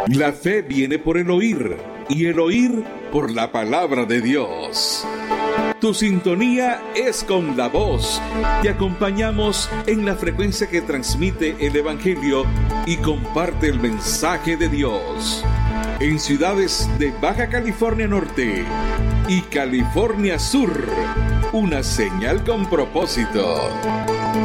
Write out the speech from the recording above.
La fe viene por el oír, y el oír por la palabra de Dios. Tu sintonía es con la voz. Te acompañamos en la frecuencia que transmite el Evangelio y comparte el mensaje de Dios. En ciudades de Baja California Norte y California Sur, una señal con propósito.